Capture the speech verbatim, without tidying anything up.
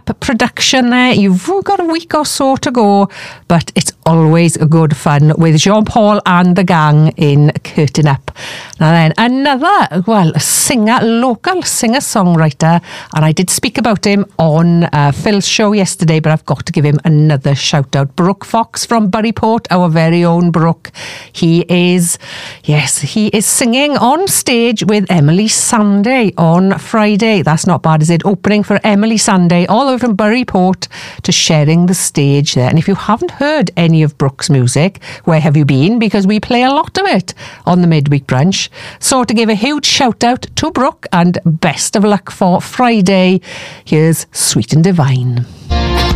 production there. You've got a week or so to go, but it's always a good fun with Jean-Paul and the gang in Curtain Up. Now then, another, well, singer, local singer-songwriter, and I did speak about him on uh, Phil's show yesterday, but I've got to give him another shout-out. Brooke Fox from Buryport, our very own Brooke. He is, yes, he is singing on stage with Emily Sandé on Friday. That's not bad, is it? Opening for Emily Sandé all over from Buryport to sharing the stage there. And if you haven't heard any of Brooke's music, where have you been? Because we play a lot of it on the midweek brunch. So to give a huge shout out to Brooke and best of luck for Friday, here's Sweet and Divine.